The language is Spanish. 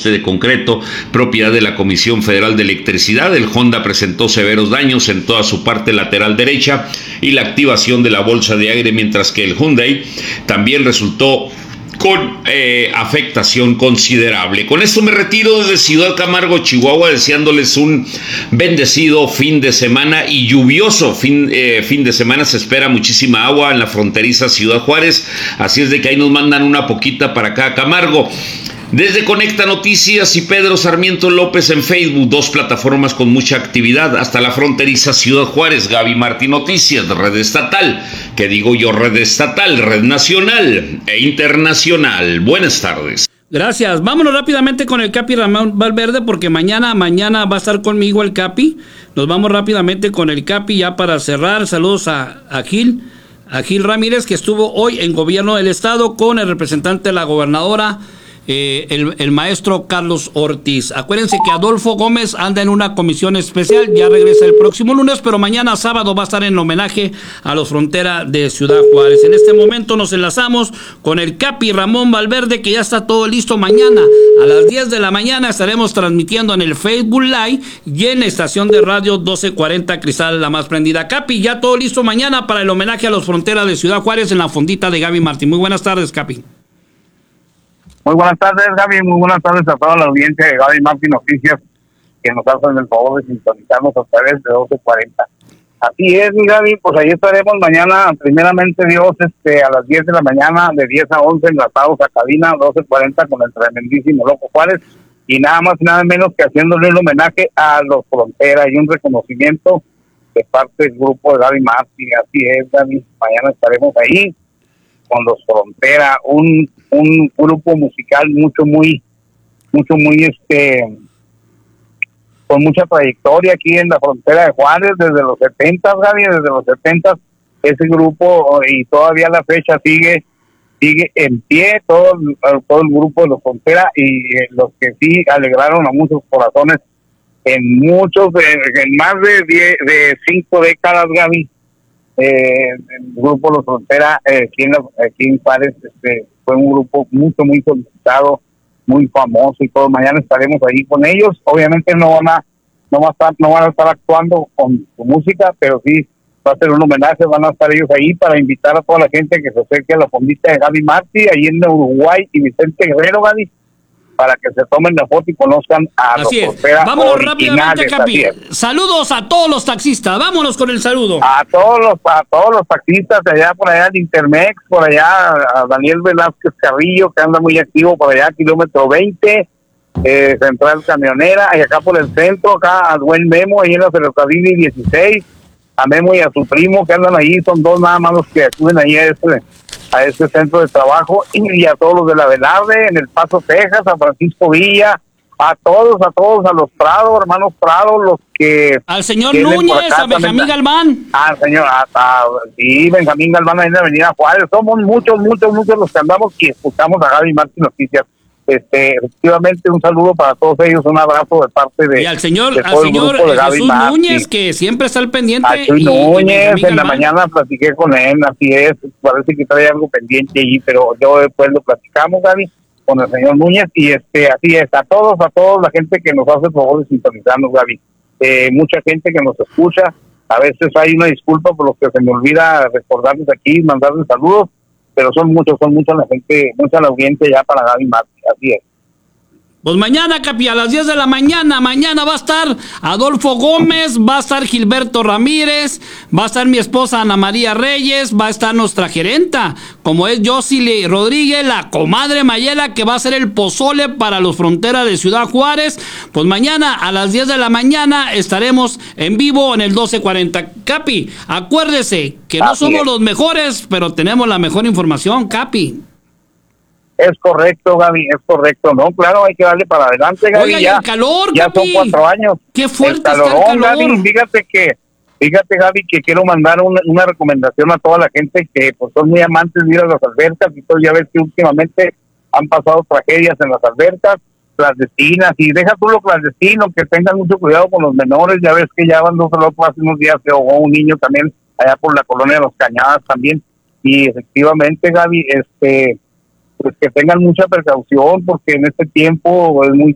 poste de concreto, propiedad de la Comisión Federal de Electricidad. El Honda presentó severos daños en toda su parte lateral derecha y la activación de la bolsa de aire, mientras que el Hyundai también resultó con afectación considerable. Con esto me retiro desde Ciudad Camargo, Chihuahua, deseándoles un bendecido fin de semana y lluvioso fin de semana. Se espera muchísima agua en la fronteriza Ciudad Juárez, así es de que ahí nos mandan una poquita para acá a Camargo. Desde Conecta Noticias y Pedro Sarmiento López en Facebook, dos plataformas con mucha actividad, hasta la fronteriza Ciudad Juárez. Gaby Martín Noticias, red estatal, que digo yo, red estatal, red nacional e internacional. Buenas tardes. Gracias. Vámonos rápidamente con el Capi Ramón Valverde, porque mañana va a estar conmigo el Capi. Nos vamos rápidamente con el Capi ya para cerrar. Saludos a Gil Ramírez, que estuvo hoy en Gobierno del Estado con el representante de la gobernadora, el maestro Carlos Ortiz. Acuérdense que Adolfo Gómez anda en una comisión especial, ya regresa el próximo lunes, pero mañana sábado va a estar en homenaje a los Fronteras de Ciudad Juárez. En este momento nos enlazamos con el Capi Ramón Valverde, que ya está todo listo. Mañana a las 10 de la mañana estaremos transmitiendo en el Facebook Live y en la estación de radio 1240 Cristal, la más prendida. Capi, ya todo listo mañana para el homenaje a los Fronteras de Ciudad Juárez en la fondita de Gaby Martín. Muy buenas tardes, Capi. Muy buenas tardes, Gaby. Muy buenas tardes a toda la audiencia de Gaby Martín Noticias, que nos hacen el favor de sintonizarnos a través de 1240. Así es, mi Gaby, pues ahí estaremos mañana, primeramente Dios, a las 10 de la mañana, de 10 a 11, enlazados a cabina 1240 con el tremendísimo Loco Juárez, y nada más y nada menos que haciéndole un homenaje a los Fronteras y un reconocimiento de parte del grupo de Gaby Martín. Así es, Gaby, mañana estaremos ahí con los Fronteras, un grupo musical muy con mucha trayectoria aquí en la frontera de Juárez desde los 70, Gaby, desde los 70 ese grupo, y todavía a la fecha sigue en pie todo el grupo de los Fronteras, y los que sí alegraron a muchos corazones en más de 5 décadas, Gaby. El grupo Los Fronteras aquí en Juárez fue un grupo muy solicitado, muy famoso y todo. Mañana estaremos ahí con ellos. Obviamente no van a estar actuando con su música, pero sí va a ser un homenaje. Van a estar ellos ahí para invitar a toda la gente que se acerque a la fondita de Gaby Martín ahí en Uruguay y Vicente Guerrero, Gaby, para que se tomen la foto y conozcan a los Fronteras. Vámonos rápidamente, Capi. Saludos a todos los taxistas. Vámonos con el saludo. A todos los taxistas de allá, por allá de Intermex, por allá a Daniel Velázquez Carrillo, que anda muy activo por allá, kilómetro 20, Central Camionera, y acá por el centro, acá al buen Memo, ahí en la ferrocarril 16, a Memo y a su primo que andan ahí, son dos nada más los que acuden ahí a este centro de trabajo, y a todos los de la Velarde, en El Paso, Texas, a Francisco Villa, a todos, a los Prado, hermanos Prado, los que... Al señor Núñez, a Benjamín Galván. Al señor, sí, Benjamín Galván, ahí en la avenida Juárez. Somos muchos los que andamos y escuchamos a Gaby Martín Noticias. Efectivamente, un saludo para todos ellos, un abrazo de parte de... Y al señor Jesús Núñez, que siempre está al pendiente. A Chuy Núñez, en la mañana platiqué con él, así es, parece que trae algo pendiente allí, pero yo después lo platicamos, Gaby, con el señor Núñez, y así es, a todos la gente que nos hace el favor de sintonizarnos, Gaby. Mucha gente que nos escucha, a veces hay una disculpa por lo que se me olvida recordarles aquí, mandarles saludos, pero son muchos la gente, mucha la audiencia ya para Gaby Martín, así es. Pues mañana, Capi, a las 10 de la mañana va a estar Adolfo Gómez, va a estar Gilberto Ramírez, va a estar mi esposa Ana María Reyes, va a estar nuestra gerenta, como es Josily Rodríguez, la comadre Mayela, que va a hacer el pozole para los Fronteras de Ciudad Juárez. Pues mañana a las 10 de la mañana estaremos en vivo en el 1240. Capi, acuérdese que no somos los mejores, pero tenemos la mejor información, Capi. Es correcto, Gaby, es correcto. No, claro, hay que darle para adelante, Gaby. Oiga, ya, el calor, ya Gaby. Son 4 años. Qué fuerte está el calor. Gaby, fíjate, Gaby, que quiero mandar una recomendación a toda la gente que pues son muy amantes de ir a las albercas, y todo. Ya ves que últimamente han pasado tragedias en las albercas clandestinas, y deja tú lo clandestino, que tengan mucho cuidado con los menores. Ya ves que ya van hace unos días se ahogó un niño también allá por la colonia de Los Cañadas también, y efectivamente, Gaby, pues que tengan mucha precaución, porque en este tiempo es muy